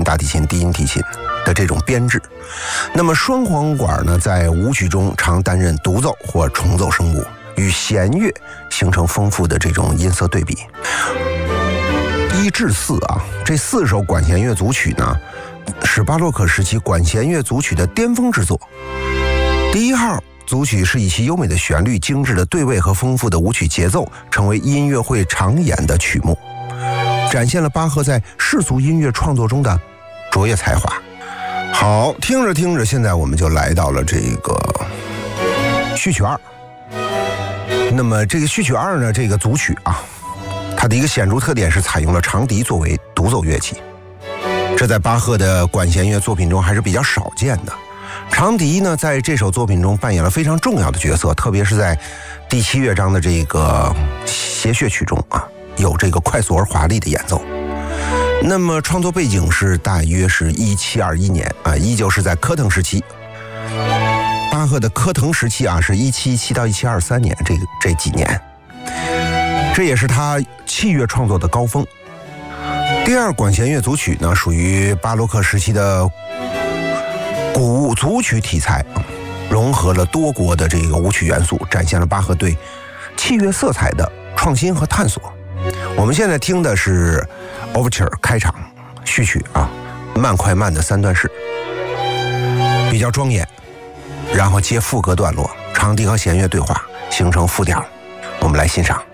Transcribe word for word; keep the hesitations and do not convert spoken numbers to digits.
大提琴、低音提琴的这种编制。那么双簧管呢，在舞曲中常担任独奏或重奏声部，与弦乐形成丰富的这种音色对比。一至四啊，这四首管弦乐组曲呢，是巴洛克时期管弦乐组曲的巅峰之作。第一号组曲是以其优美的旋律、精致的对位和丰富的舞曲节奏，成为音乐会常演的曲目，展现了巴赫在世俗音乐创作中的卓越才华。好，听着听着，现在我们就来到了这个序曲二。那么这个序曲二呢，这个组曲啊，它的一个显著特点是采用了长笛作为独奏乐器，这在巴赫的管弦乐作品中还是比较少见的。长笛呢，在这首作品中扮演了非常重要的角色，特别是在第七乐章的这个谐谑曲中啊，有这个快速而华丽的演奏。那么创作背景是大约是一七二一年啊，依旧是在科腾时期。巴赫的科腾时期啊，是一七一七到一七二三年这个这几年，这也是他器乐创作的高峰。第二管弦乐组曲呢，属于巴洛克时期的古组曲题材，融合了多国的这个舞曲元素，展现了巴赫对器乐色彩的创新和探索。我们现在听的是 Overture 开场序曲啊，慢快慢的三段式，比较庄严，然后接副歌段落，长笛和弦乐对话，形成副调。我们来欣赏。